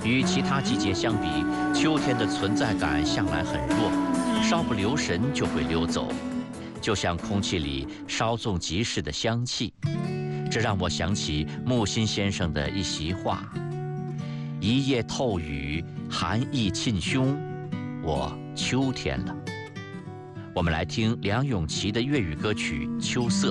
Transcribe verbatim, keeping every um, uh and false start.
与其他季节相比，秋天的存在感向来很弱，稍不留神就会溜走，就像空气里稍纵即逝的香气。这让我想起木心先生的一席话：一夜透雨，寒意沁胸，我秋天了。我们来听梁咏琪的粤语歌曲《秋色》。